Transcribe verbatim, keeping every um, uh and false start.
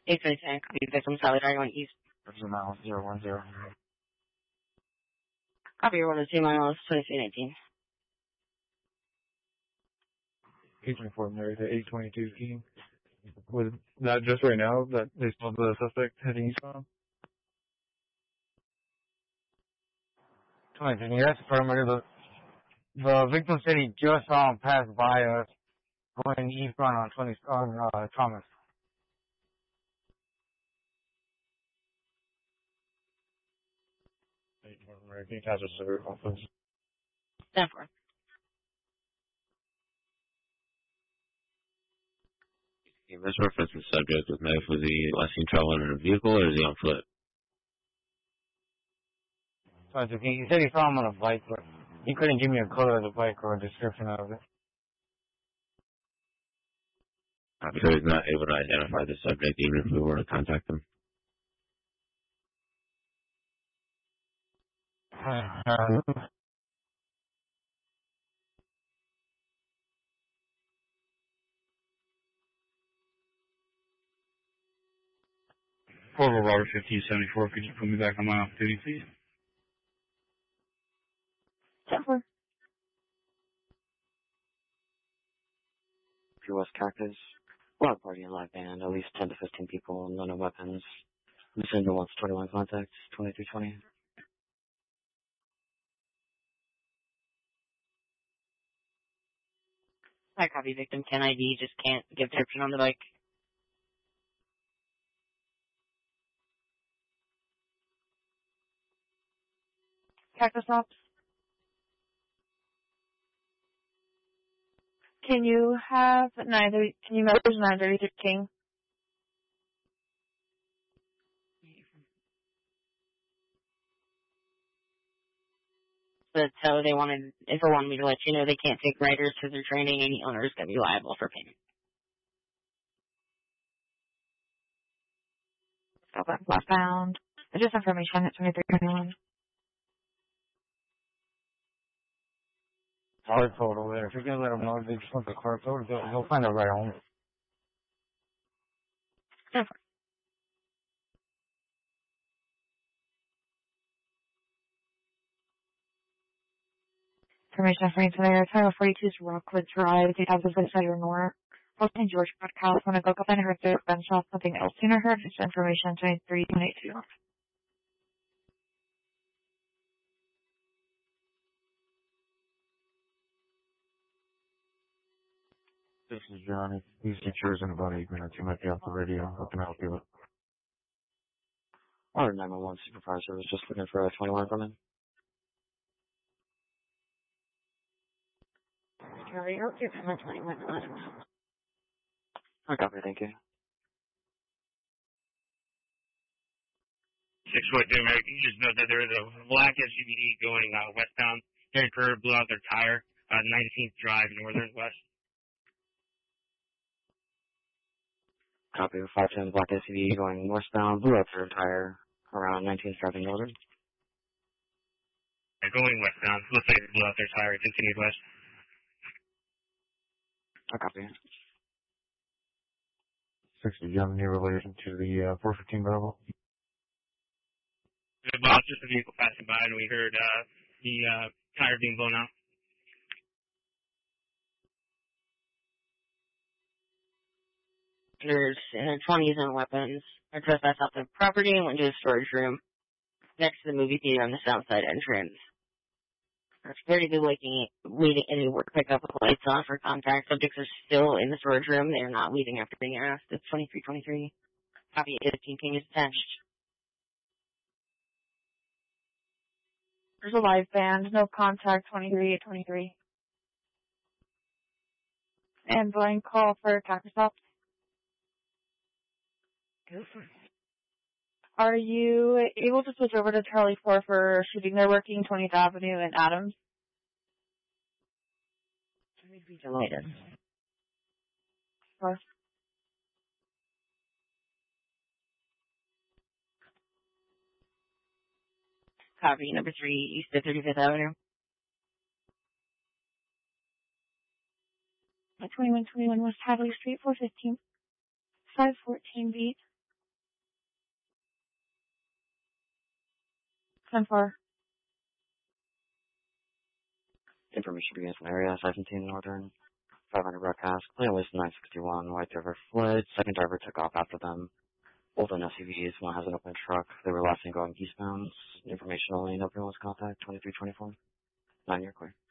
eight twenty-two, copy victim Sally Dragon East. Person mile zero one zero. Copy your one oh two miles, twenty-three nineteen. eight twenty-four Mary to eight twenty-two King. Was that just right now that they saw the suspect heading eastbound? twenty-three, yes, affirmative. The, the victim said he just saw him pass by us going eastbound on twenty, on, uh, Thomas. eight twenty-four Mary, can you pass us a route, please? ten four. Okay, this reference the subject with knife. Was he last seen traveling in a vehicle or is he on foot? twenty-three, he said he saw him on a bike, but he couldn't give me a color of the bike or a description of it. So he's not able to identify the subject even if we were to contact him. Corporal Robert fifteen seventy-four, could you put me back on my off duty, please? ten four. Pure West Cactus. Wild party and live band, at least ten to fifteen people, none of weapons. Lucinda wants twenty-one contacts, twenty-three twenty. I copy victim ten I D, just can't give description on the bike. Cactus Ops. Can you have neither, can you message neither King? But so they wanted, if they wanted me to let you know they can't take riders because they're training, any owner is going to be liable for payment. Okay, westbound. Just information at twenty-three twenty-one. Hard photo there. If you're going to let them know they just want the car photo, they'll, they'll find a right home. Information for today. Title forty-two is Rockwood Drive. Eight houses outside your north. Boston, George, California. Woke up and heard their gunshot. Something else seen or heard. This information twenty-three twenty-two. This is Johnny. He's insurers in about eight minutes. You might be off the radio. How can I help you with? Our nine one one supervisor was just looking for a twenty-one from him. Carry out your twenty-one. I copy, thank you. Six foot two American. You just know that there is a black S U V going uh, westbound. Their curve blew out their tire. Uh, nineteenth Drive, northern west. Copy of five ten black S U V going northbound, blew out their tire around nineteenth Drive in northern. They're going westbound. Looks like they blew out their tire. Continued west. I copy. sixty Young, near relation to the uh, four fifteen Bravo. Well, just a vehicle passing by, and we heard uh, the uh, tire being blown out. There's in their twenties and weapons. They're trespassed off the property and went to a storage room next to the movie theater on the south side entrance. It's very good waiting, waiting any work pickup with lights on for contact. Subjects are still in the storage room. They are not leaving after being asked. It's twenty-three twenty-three. Copy fifteen King is attached. There's a live band. No contact. twenty-three twenty-three. And blind call for Cactus Ops. Are you able to switch over to Charlie four for shooting they're working twentieth Avenue and Adams? We'd be delighted. Or Copy number three, east of thirty-fifth Avenue. twenty-one twenty-one West Hadley Street, four fifteen. five fourteen beat. ten four. Information begins in area seventeen Northern, five hundred broadcast. Plane was nine sixty-one. White driver fled. Second driver took off after them. Both on S U Vs. One has an open truck. They were last seen going eastbound. Information only. No previous contact. twenty-three twenty-four. Nine, you're clear.